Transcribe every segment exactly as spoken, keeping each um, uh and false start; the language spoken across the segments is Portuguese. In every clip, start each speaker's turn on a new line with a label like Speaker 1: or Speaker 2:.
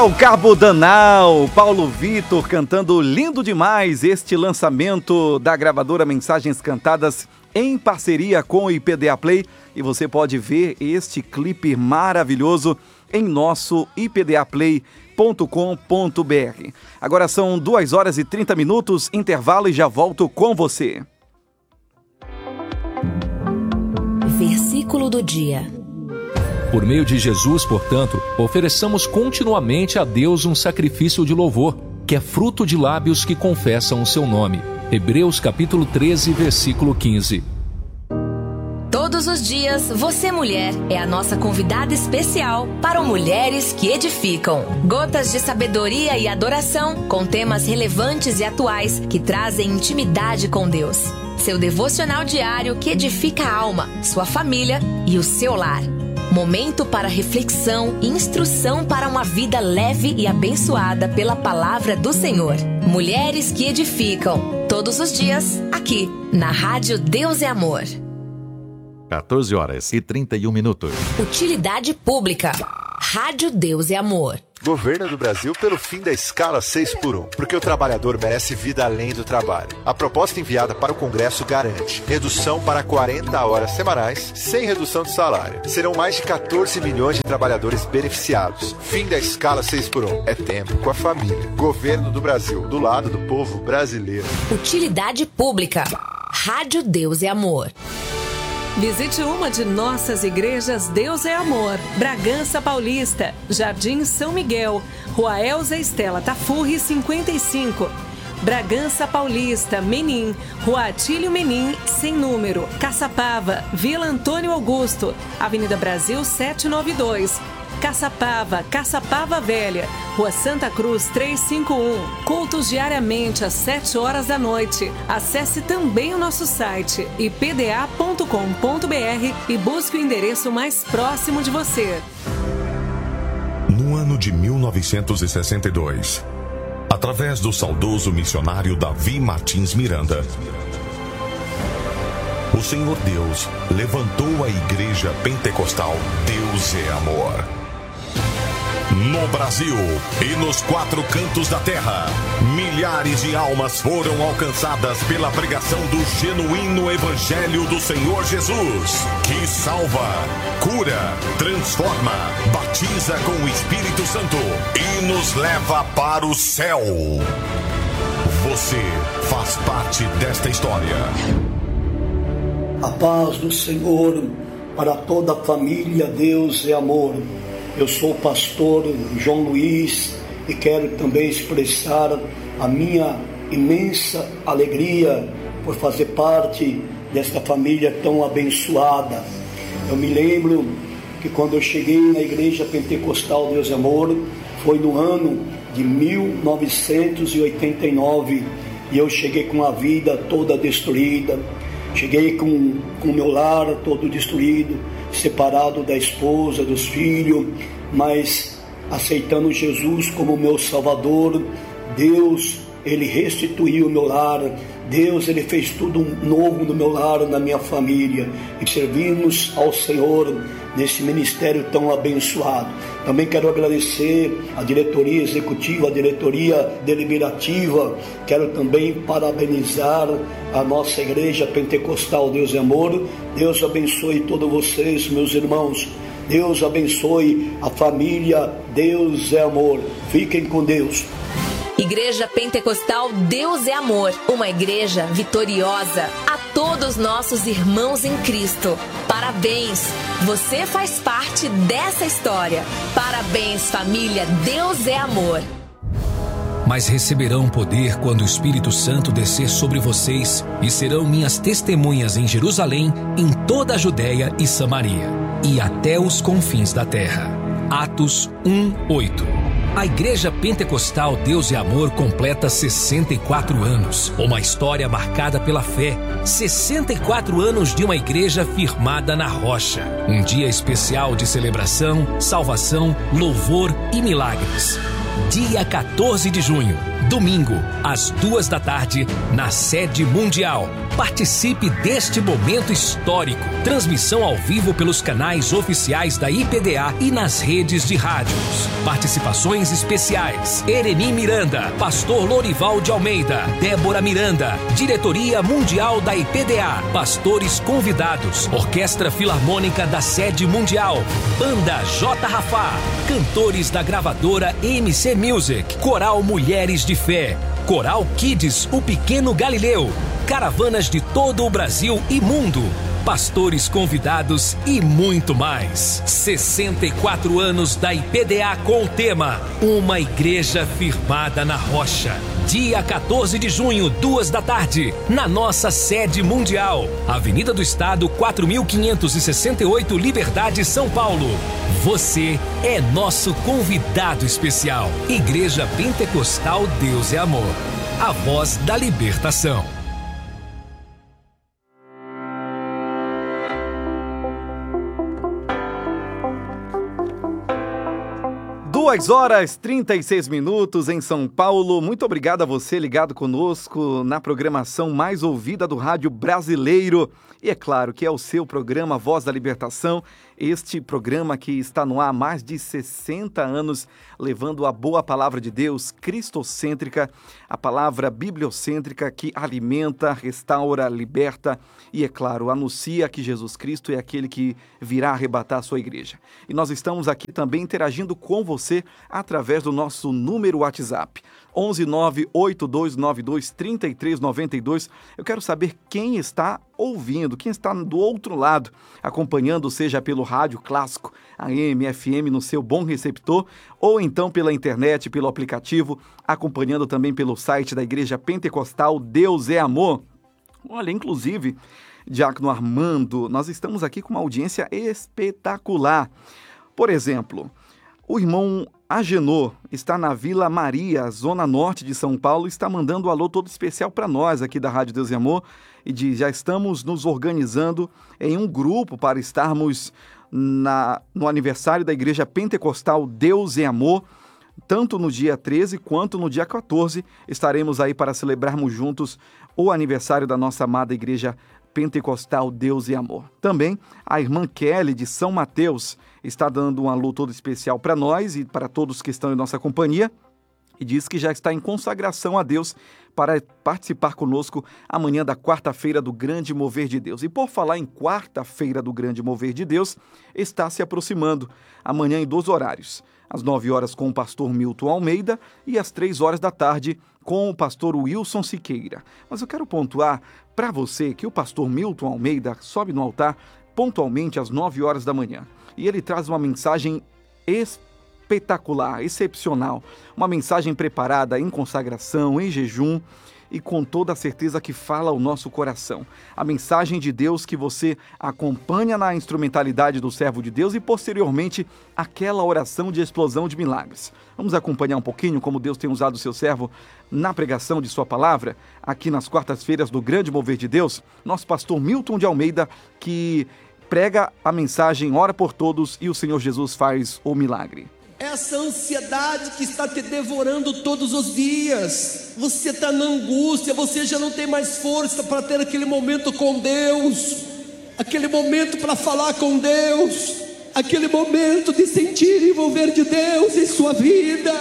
Speaker 1: O Cabo Danal, Paulo Vitor cantando lindo demais este lançamento da gravadora Mensagens Cantadas em parceria com o I P D A Play, e você pode ver este clipe maravilhoso em nosso i p d a play ponto com ponto b r. Agora são duas horas e trinta minutos, intervalo e já volto com você.
Speaker 2: Versículo do dia.
Speaker 3: Por meio de Jesus, portanto, ofereçamos continuamente a Deus um sacrifício de louvor, que é fruto de lábios que confessam o seu nome. Hebreus capítulo treze, versículo quinze.
Speaker 2: Todos os dias, você mulher é a nossa convidada especial para o Mulheres que Edificam. Gotas de sabedoria e adoração com temas relevantes e atuais que trazem intimidade com Deus. Seu devocional diário que edifica a alma, sua família e o seu lar. Momento para reflexão e instrução para uma vida leve e abençoada pela palavra do Senhor. Mulheres que Edificam. Todos os dias, aqui, na Rádio Deus é Amor.
Speaker 4: quatorze horas e trinta e um minutos.
Speaker 2: Utilidade pública. Rádio Deus é Amor.
Speaker 5: Governo do Brasil pelo fim da escala seis por um, porque o trabalhador merece vida além do trabalho. A proposta enviada para o Congresso garante redução para quarenta horas semanais, sem redução de salário. Serão mais de quatorze milhões de trabalhadores beneficiados. Fim da escala seis por um. É tempo com a família. Governo do Brasil, do lado do povo brasileiro.
Speaker 2: Utilidade pública. Rádio Deus é Amor.
Speaker 6: Visite uma de nossas igrejas Deus é Amor, Bragança Paulista, Jardim São Miguel, Rua Elza Estela Tafurri cinquenta e cinco. Bragança Paulista, Menin, Rua Atílio Menin, sem número, Caçapava, Vila Antônio Augusto, Avenida Brasil setecentos e noventa e dois. Caçapava, Caçapava Velha, Rua Santa Cruz trezentos e cinquenta e um. Cultos diariamente às sete horas da noite. Acesse também o nosso site i p d a ponto com ponto b r e busque o endereço mais próximo de você.
Speaker 7: No ano de mil novecentos e sessenta e dois, através do saudoso missionário Davi Martins Miranda, o Senhor Deus levantou a Igreja Pentecostal Deus é Amor. No Brasil e nos quatro cantos da terra, milhares de almas foram alcançadas pela pregação do genuíno Evangelho do Senhor Jesus, que salva, cura, transforma, batiza com o Espírito Santo e nos leva para o céu. Você faz parte desta história.
Speaker 8: A paz do Senhor para toda a família Deus é Amor. Eu sou o pastor João Luiz e quero também expressar a minha imensa alegria por fazer parte desta família tão abençoada. Eu me lembro que quando eu cheguei na Igreja Pentecostal Deus é Amor, foi no ano de mil novecentos e oitenta e nove, e eu cheguei com a vida toda destruída. Cheguei com o meu lar todo destruído, separado da esposa, dos filhos, mas aceitando Jesus como meu Salvador. Deus, Ele restituiu o meu lar. Deus, Ele fez tudo novo no meu lar, na minha família. E servimos ao Senhor nesse ministério tão abençoado. Também quero agradecer a diretoria executiva, a diretoria deliberativa. Quero também parabenizar a nossa Igreja Pentecostal Deus é Amor. Deus abençoe todos vocês, meus irmãos. Deus abençoe a família Deus é Amor. Fiquem com Deus.
Speaker 2: Igreja Pentecostal Deus é Amor, uma igreja vitoriosa. A todos nossos irmãos em Cristo, parabéns! Você faz parte dessa história. Parabéns, família Deus é Amor.
Speaker 3: Mas receberão poder quando o Espírito Santo descer sobre vocês e serão minhas testemunhas em Jerusalém, em toda a Judéia e Samaria e até os confins da terra. Atos um, oito. A Igreja Pentecostal Deus é Amor completa sessenta e quatro anos. Uma história marcada pela fé. sessenta e quatro anos de uma igreja firmada na rocha. Um dia especial de celebração, salvação, louvor e milagres. Dia quatorze de junho, domingo, às duas da tarde, na sede mundial. Participe deste momento histórico. Transmissão ao vivo pelos canais oficiais da I P D A e nas redes de rádios. Participações especiais: Ereni Miranda, Pastor Lorival de Almeida, Débora Miranda, Diretoria Mundial da I P D A, pastores convidados, Orquestra Filarmônica da Sede Mundial, Banda J. Rafá, cantores da gravadora M C Music, Coral Mulheres de Fé, Coral Kids, o Pequeno Galileu, caravanas de todo o Brasil e mundo, pastores convidados e muito mais. sessenta e quatro anos da I P D A com o tema Uma Igreja Firmada na Rocha. Dia quatorze de junho, duas da tarde, na nossa sede mundial, Avenida do Estado, quatro mil quinhentos e sessenta e oito, Liberdade, São Paulo. Você é nosso convidado especial. Igreja Pentecostal Deus é Amor, a voz da libertação.
Speaker 1: duas horas e trinta e seis minutos em São Paulo. Muito obrigado a você ligado conosco na programação mais ouvida do rádio brasileiro. E é claro que é o seu programa Voz da Libertação, este programa que está no ar há mais de sessenta anos, levando a boa palavra de Deus, cristocêntrica, a palavra bibliocêntrica que alimenta, restaura, liberta e, é claro, anuncia que Jesus Cristo é aquele que virá arrebatar a sua igreja. E nós estamos aqui também interagindo com você através do nosso número WhatsApp, onze nove oito dois nove dois três três nove dois. Eu quero saber quem está ouvindo, quem está do outro lado, acompanhando, seja pelo rádio clássico, A M, F M, no seu bom receptor, ou então pela internet, pelo aplicativo, acompanhando também pelo site da Igreja Pentecostal Deus é Amor. Olha, inclusive, Diácono Armando, nós estamos aqui com uma audiência espetacular. Por exemplo, o irmão Agenor está na Vila Maria, zona norte de São Paulo, está mandando um alô todo especial para nós aqui da Rádio Deus e Amor e diz: já estamos nos organizando em um grupo para estarmos na, no aniversário da Igreja Pentecostal Deus e Amor, tanto no dia treze quanto no dia quatorze, estaremos aí para celebrarmos juntos o aniversário da nossa amada Igreja Pentecostal Deus e Amor. Também a irmã Kelly de São Mateus está dando um alô todo especial para nós e para todos que estão em nossa companhia e diz que já está em consagração a Deus para participar conosco amanhã da quarta-feira do Grande Mover de Deus. E por falar em quarta-feira do Grande Mover de Deus, está se aproximando amanhã em dois horários, às nove horas com o pastor Milton Almeida e às três horas da tarde com o pastor Wilson Siqueira. Mas eu quero pontuar para você que o pastor Milton Almeida sobe no altar pontualmente às nove horas da manhã. E ele traz uma mensagem espetacular, excepcional. Uma mensagem preparada em consagração, em jejum e com toda a certeza que fala ao nosso coração. A mensagem de Deus que você acompanha na instrumentalidade do servo de Deus e posteriormente aquela oração de explosão de milagres. Vamos acompanhar um pouquinho como Deus tem usado o seu servo na pregação de sua palavra, aqui nas quartas-feiras do Grande Mover de Deus, nosso pastor Milton de Almeida, que prega a mensagem Ora por Todos e o Senhor Jesus faz o milagre.
Speaker 9: Essa ansiedade que está te devorando todos os dias, você está na angústia, você já não tem mais força para ter aquele momento com Deus, aquele momento para falar com Deus, aquele momento de sentir e envolver de Deus em sua vida,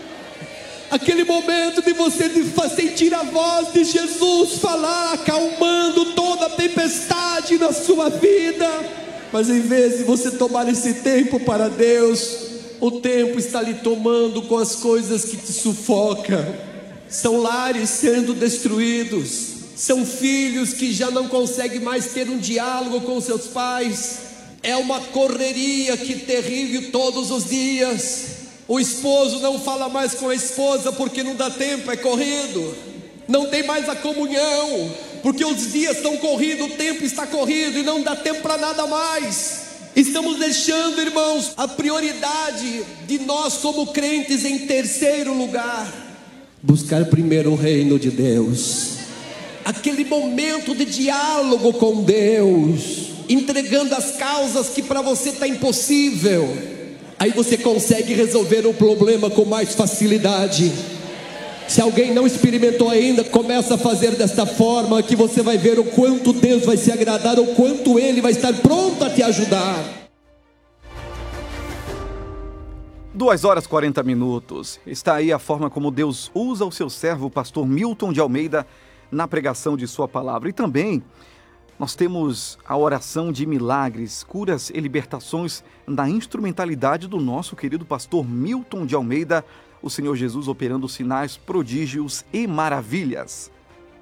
Speaker 9: aquele momento de você de sentir a voz de Jesus falar, acalmando toda a tempestade na sua vida. Mas em vez de você tomar esse tempo para Deus, o tempo está lhe tomando com as coisas que te sufocam. São lares sendo destruídos, são filhos que já não conseguem mais ter um diálogo com seus pais. É uma correria que terrível todos os dias. O esposo não fala mais com a esposa porque não dá tempo, é corrido. Não tem mais a comunhão, porque os dias estão corridos, o tempo está corrido e não dá tempo para nada mais. Estamos deixando, irmãos, a prioridade de nós como crentes em terceiro lugar. Buscar primeiro o reino de Deus, aquele momento de diálogo com Deus, entregando as causas que para você está impossível. Aí você consegue resolver o problema com mais facilidade. Se alguém não experimentou ainda, começa a fazer desta forma, que você vai ver o quanto Deus vai se agradar, o quanto Ele vai estar pronto a te ajudar.
Speaker 1: duas horas e quarenta minutos. Está aí a forma como Deus usa o seu servo, o pastor Milton de Almeida, na pregação de sua palavra. E também nós temos a oração de milagres, curas e libertações na instrumentalidade do nosso querido pastor Milton de Almeida, o Senhor Jesus operando sinais, prodígios e maravilhas.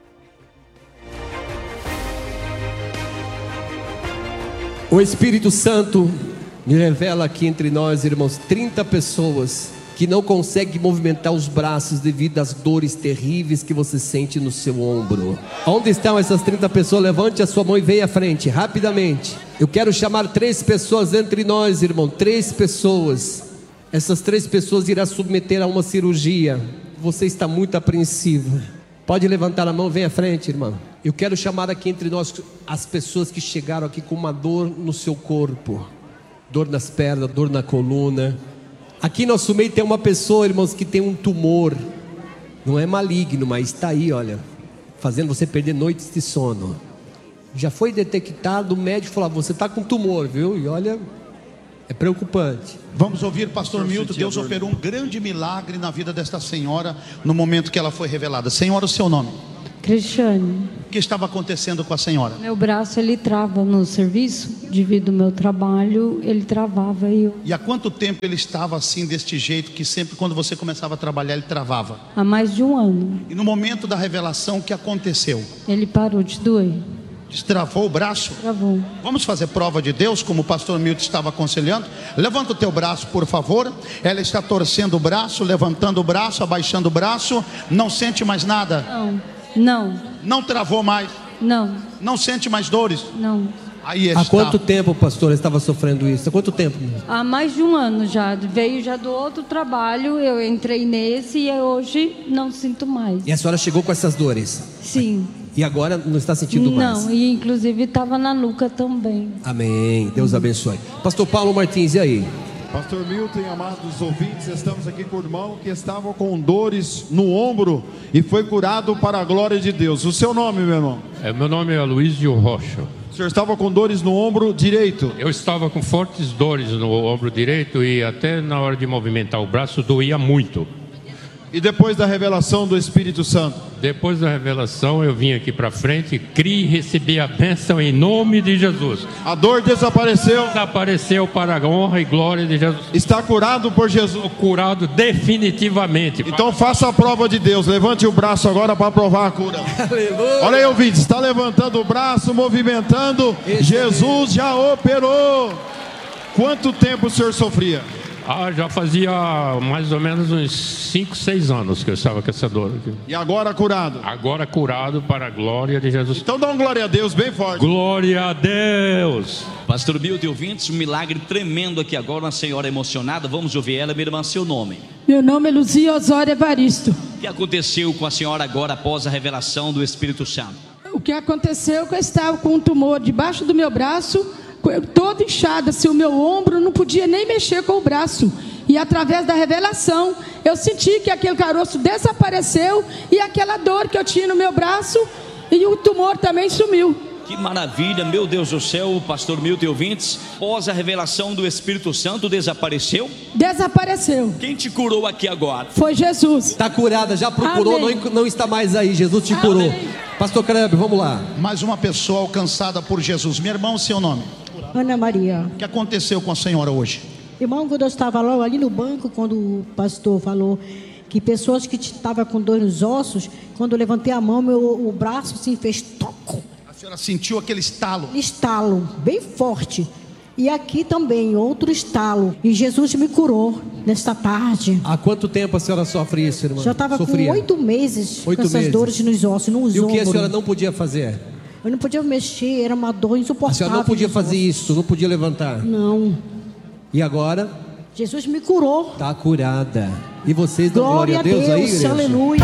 Speaker 9: O Espírito Santo me revela aqui entre nós, irmãos, trinta pessoas que não conseguem movimentar os braços devido às dores terríveis que você sente no seu ombro. Onde estão essas trinta pessoas? Levante a sua mão e venha à frente, rapidamente. Eu quero chamar três pessoas entre nós, irmão, três pessoas. Essas três pessoas irão submeter a uma cirurgia. Você está muito apreensivo. Pode levantar a mão, vem à frente, irmão. Eu quero chamar aqui entre nós as pessoas que chegaram aqui com uma dor no seu corpo. Dor nas pernas, dor na coluna. Aqui no nosso meio tem uma pessoa, irmãos, que tem um tumor. Não é maligno, mas está aí, olha, fazendo você perder noites de sono. Já foi detectado, o médico falou, você está com tumor, viu? E olha, é preocupante.
Speaker 10: Vamos ouvir, pastor Milton. Deus operou um grande milagre na vida desta senhora no momento que ela foi revelada. Senhora, o seu nome?
Speaker 11: Cristiane.
Speaker 10: O que estava acontecendo com a senhora?
Speaker 11: Meu braço, ele trava no serviço, devido ao meu trabalho, ele travava e eu...
Speaker 10: E há quanto tempo ele estava assim, deste jeito, que sempre quando você começava a trabalhar, ele travava?
Speaker 11: Há mais de um ano.
Speaker 10: E no momento da revelação, o que aconteceu?
Speaker 11: Ele parou de doer.
Speaker 10: Destravou o braço?
Speaker 11: Travou.
Speaker 10: Vamos fazer prova de Deus, como o pastor Milton estava aconselhando. Levanta o teu braço, por favor. Ela está torcendo o braço, levantando o braço, abaixando o braço. Não sente mais nada?
Speaker 11: Não. Não.
Speaker 10: Não travou mais?
Speaker 11: Não.
Speaker 10: Não sente mais dores?
Speaker 11: Não.
Speaker 10: Aí está.
Speaker 9: Há quanto tempo, pastor, estava sofrendo isso? Há quanto tempo?
Speaker 11: Há mais de um ano já. Veio já do outro trabalho, eu entrei nesse e hoje não sinto mais.
Speaker 9: E a senhora chegou com essas dores?
Speaker 11: Sim.
Speaker 9: E agora não está sentindo mais?
Speaker 11: Não, e inclusive estava na nuca também.
Speaker 9: Amém. Deus abençoe. Pastor Paulo Martins, e aí?
Speaker 12: Pastor Milton e amados ouvintes, estamos aqui com o irmão que estava com dores no ombro e foi curado para a glória de Deus. O seu nome, meu irmão?
Speaker 13: É, meu nome é Aloysio Rocha.
Speaker 12: O senhor estava com dores no ombro direito?
Speaker 13: Eu estava com fortes dores no ombro direito e até na hora de movimentar o braço doía muito.
Speaker 12: E depois da revelação do Espírito Santo?
Speaker 13: Depois da revelação eu vim aqui para frente, criei e recebi a bênção em nome de Jesus.
Speaker 12: A dor desapareceu?
Speaker 13: Desapareceu para a honra e glória de Jesus.
Speaker 12: Está curado por Jesus?
Speaker 13: Estou curado definitivamente.
Speaker 12: Então faça a prova de Deus, levante o braço agora para provar a cura.
Speaker 9: Aleluia.
Speaker 12: Olha aí, ouvintes, está levantando o braço, movimentando. Jesus já operou. Quanto tempo o senhor sofria?
Speaker 13: Ah, já fazia mais ou menos uns cinco, seis anos que eu estava com essa dor aqui.
Speaker 12: E agora curado?
Speaker 13: Agora curado para a glória de Jesus.
Speaker 12: Então dá uma glória a Deus bem forte.
Speaker 13: Glória a Deus.
Speaker 14: Pastor Milton e ouvintes, um milagre tremendo aqui agora, uma senhora emocionada. Vamos ouvir ela, minha irmã, seu nome?
Speaker 15: Meu nome é Luzia Osório Evaristo.
Speaker 14: O que aconteceu com a senhora agora após a revelação do Espírito Santo?
Speaker 15: O que aconteceu é que eu estava com um tumor debaixo do meu braço, todo inchado, assim, o meu ombro, não podia nem mexer com o braço. E através da revelação, eu senti que aquele caroço desapareceu e aquela dor que eu tinha no meu braço e o tumor também sumiu.
Speaker 14: Que maravilha, meu Deus do céu, pastor Milton e ouvintes, após a revelação do Espírito Santo, desapareceu?
Speaker 15: Desapareceu.
Speaker 14: Quem te curou aqui agora?
Speaker 15: Foi Jesus.
Speaker 9: Está curada, já procurou, não, não está mais aí, Jesus te
Speaker 15: Amém.
Speaker 9: curou. Pastor Cleber, vamos lá.
Speaker 10: Mais uma pessoa alcançada por Jesus. Meu irmão, seu nome?
Speaker 16: Ana Maria.
Speaker 10: O que aconteceu com a senhora hoje?
Speaker 16: Irmão, quando eu estava lá ali no banco, quando o pastor falou que pessoas que estavam com dor nos ossos, quando eu levantei a mão, meu, o braço assim fez toco.
Speaker 10: A senhora sentiu aquele estalo?
Speaker 16: Estalo, bem forte. E aqui também, outro estalo. E Jesus me curou nesta tarde.
Speaker 9: Há quanto tempo a senhora sofre isso, irmã?
Speaker 16: Já estava com oito meses
Speaker 9: oito
Speaker 16: com essas
Speaker 9: meses.
Speaker 16: dores nos ossos, nos
Speaker 9: E o que a
Speaker 16: ombros.
Speaker 9: senhora não podia fazer?
Speaker 16: Eu não podia mexer, era uma dor insuportável.
Speaker 9: A senhora não podia fazer isso, não podia levantar?
Speaker 16: Não.
Speaker 9: E agora?
Speaker 16: Jesus me curou.
Speaker 9: Está curada. E vocês dão
Speaker 16: Glória,
Speaker 9: glória a Deus,
Speaker 16: Deus
Speaker 9: aí, igreja?
Speaker 16: Aleluia.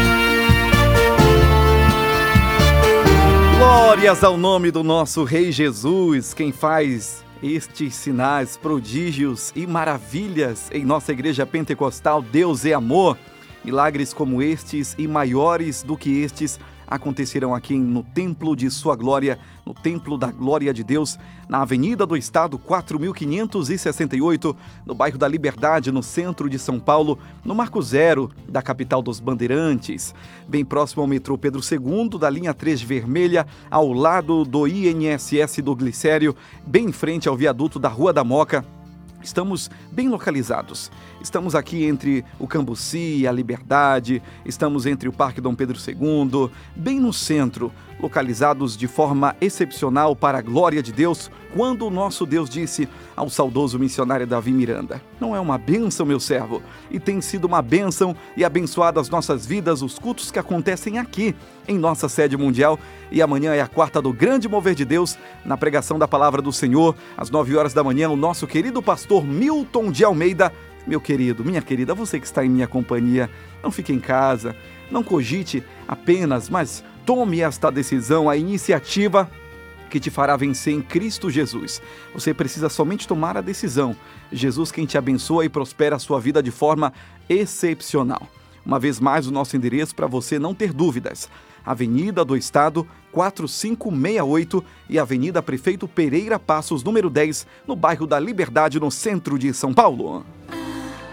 Speaker 1: Glórias ao nome do nosso Rei Jesus, quem faz estes sinais, prodígios e maravilhas em nossa igreja pentecostal. Deus é amor. Milagres como estes e maiores do que estes acontecerão aqui no Templo de Sua Glória, no Templo da Glória de Deus, na Avenida do Estado quatro mil quinhentos e sessenta e oito, no bairro da Liberdade, no centro de São Paulo, no Marco Zero da capital dos Bandeirantes, bem próximo ao metrô Pedro segundo, da linha três vermelha, ao lado do I N S S do Glicério, bem em frente ao viaduto da Rua da Moca. Estamos bem localizados. Estamos aqui entre o Cambuci e a Liberdade, estamos entre o Parque Dom Pedro segundo, bem no centro, localizados de forma excepcional para a glória de Deus, quando o nosso Deus disse ao saudoso missionário Davi Miranda: não é uma bênção, meu servo? E tem sido uma bênção e abençoado as nossas vidas, os cultos que acontecem aqui em nossa sede mundial. E amanhã é a quarta do grande mover de Deus, na pregação da palavra do Senhor, às nove horas da manhã, o nosso querido pastor Milton de Almeida. Meu querido, minha querida, você que está em minha companhia, não fique em casa, não cogite apenas, mas tome esta decisão, a iniciativa que te fará vencer em Cristo Jesus. Você precisa somente tomar a decisão. Jesus quem te abençoa e prospera a sua vida de forma excepcional. Uma vez mais, o nosso endereço para você não ter dúvidas: Avenida do Estado quatro cinco seis oito e Avenida Prefeito Pereira Passos, número dez, no bairro da Liberdade, no centro de São Paulo.